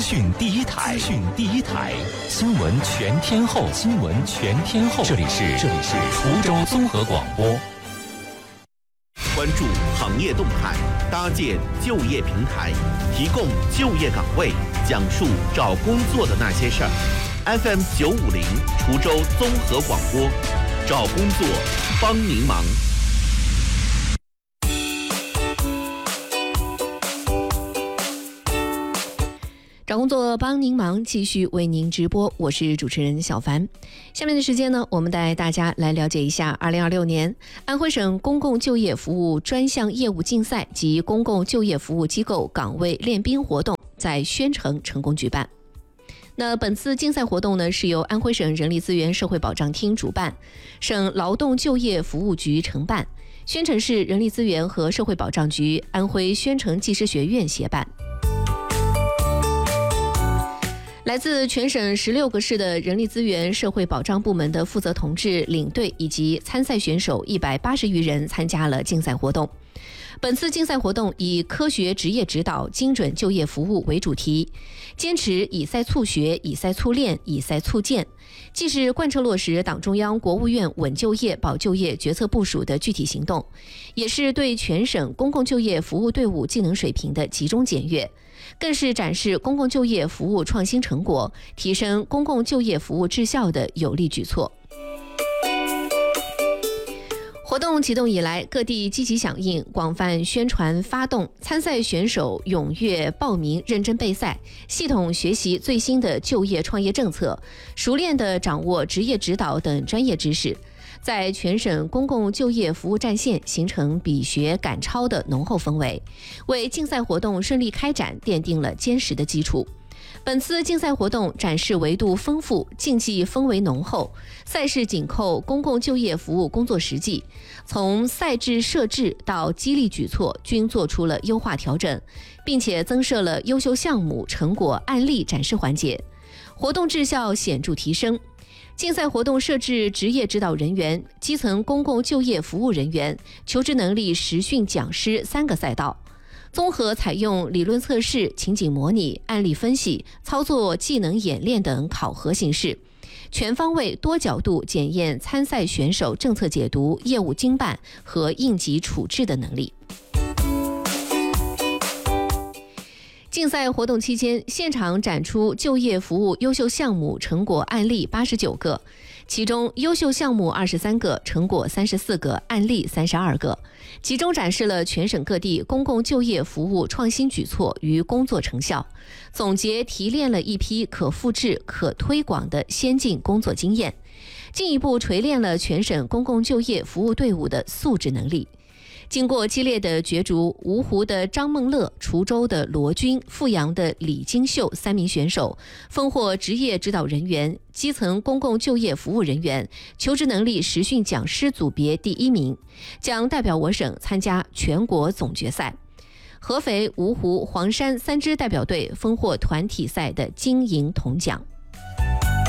讯第一台，新闻全天候，这里是滁州综合广播。 关注行业动态，搭建就业平台，提供就业岗位，讲述找工作的那些事儿。FM 950滁州综合广播，找工作帮您忙。 找工作帮您忙，继续为您直播，我是主持人小凡。下面的时间呢，我们带大家来了解一下2026年安徽省公共就业服务专项业务竞赛及公共就业服务机构岗位练兵活动在宣城成功举办。那本次竞赛活动呢，是由安徽省人力资源社会保障厅主办，省劳动就业服务局承办，宣城市人力资源和社会保障局、安徽宣城技师学院协办。来自全省16个市的人力资源社会保障部门的负责同志、领队以及参赛选手180余人参加了竞赛活动。本次竞赛活动以科学职业指导、精准就业服务为主题，坚持以赛促学、以赛促练、以赛促建，既是贯彻落实党中央、国务院稳就业、保就业决策部署的具体行动，也是对全省公共就业服务队伍技能水平的集中检阅，更是展示公共就业服务创新成果、提升公共就业服务质效的有力举措。活动启动以来，各地积极响应，广泛宣传发动，参赛选手踊跃报名、认真备赛，系统学习最新的就业创业政策，熟练地掌握职业指导等专业知识，在全省公共就业服务战线形成比学赶超的浓厚氛围，为竞赛活动顺利开展奠定了坚实的基础。本次竞赛活动展示维度丰富，竞技氛围浓厚，赛事紧扣公共就业服务工作实际，从赛制设置到激励举措均做出了优化调整，并且增设了优秀项目成果案例展示环节，活动质效显著提升。竞赛活动设置职业指导人员、基层公共就业服务人员、求职能力实训讲师3个赛道，综合采用理论测试、情景模拟、案例分析、操作技能演练等考核形式，全方位多角度检验参赛选手政策解读、业务经办和应急处置的能力。竞赛活动期间，现场展出就业服务优秀项目成果案例89个，其中优秀项目23个，成果34个，案例32个，集中展示了全省各地公共就业服务创新举措与工作成效，总结提炼了一批可复制、可推广的先进工作经验，进一步锤炼了全省公共就业服务队伍的素质能力。经过激烈的角逐，芜湖的张梦乐、滁州的罗军、阜阳的李金秀3名选手封获职业指导人员、基层公共就业服务人员、求职能力实训讲师组别第1名，将代表我省参加全国总决赛。合肥、芜湖、黄山3支代表队封获团体赛的金银铜奖。